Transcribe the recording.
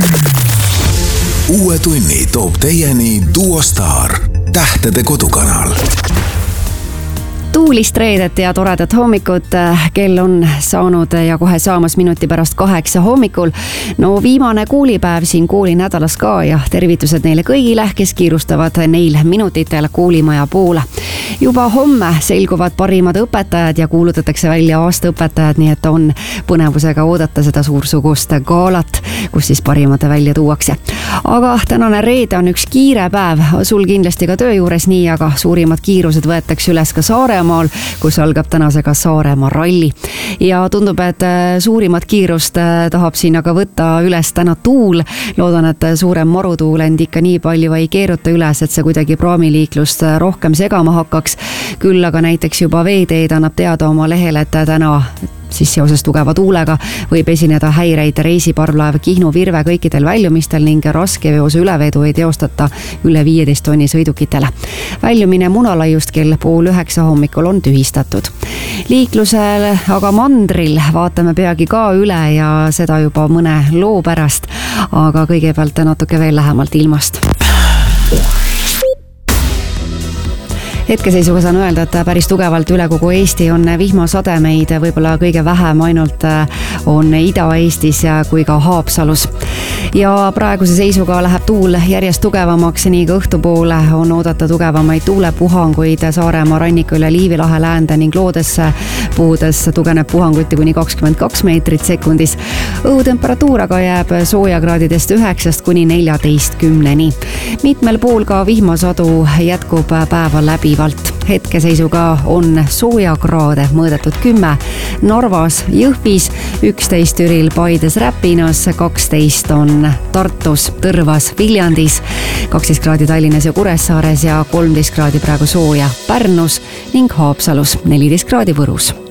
Uue tunni toob teieni Duo Star, tähtede kodukanal. Tuulist reedet ja toredat hommikut, kell on saanud ja kohe saamas minuti pärast 8 hommikul. No viimane koolipäev siin koolinädalas ka ja tervitused neile kõigile, kes kiirustavad neil minutitel koolimaja poole. Juba homme selguvad parimad õpetajad ja kuulutatakse välja aasta õpetajad, nii et on põnevusega oodata seda suursugust galat, kus siis parimad välja tuuakse. Aga tänane reede on üks kiire päev, sul kindlasti ka töö juures nii, aga suurimad kiirused võetakse üles ka Saaremaal, kus algab tänasega Saaremaa ralli. Ja tundub, et suurimat kiirust tahab siin aga võtta üles täna tuul. Loodan, et suurem marutuul end ikka nii palju ei keeruta üles, et see kuidagi praamiliiklust rohkem segama hakkaks. Küll aga näiteks juba Veeteed annab teada oma lehel, et täna siis seoses tugeva tuulega võib esineda häireid reisiparvlaev Kihnu Virve kõikidel väljumistel ning raskeveose ülevedu ei teostata üle 15 tonni sõidukitele. Väljumine Munalaiust kell 8:30 hommikul on tühistatud. Liiklusel aga mandril vaatame peagi ka üle ja seda juba mõne loo pärast, aga kõigepealt natuke veel lähemalt ilmast. Hetkeseisuga saan öelda, et päris tugevalt üle kogu Eesti on vihmasademeid, võib-olla kõige vähem ainult on Ida-Eestis kui ka Haapsalus. Ja praeguse seisuga läheb tuul järjest tugevamaks, nii ka õhtupoole on oodata tugevamaid tuulepuhanguid Saaremaa rannikul ja Liivi lahe läände ning loodesse puhudes tugeneb puhanguti kuni 22 meetrit sekundis. Õhutemperatuur aga jääb soojakraadidest 9 kuni 14. Mitmel pool ka vihmasadu jätkub päeval läbi. Hetkeseisuga on soojakraade mõõdetud 10 Narvas, Jõhvis, 11 Türil, Paides, Räpinas, 12 on Tartus, Tõrvas, Viljandis, 12 kraadi Tallinnas ja Kuressaares ja 13 kraadi praegu sooja Pärnus ning Haapsalus, 14 kraadi Võrus.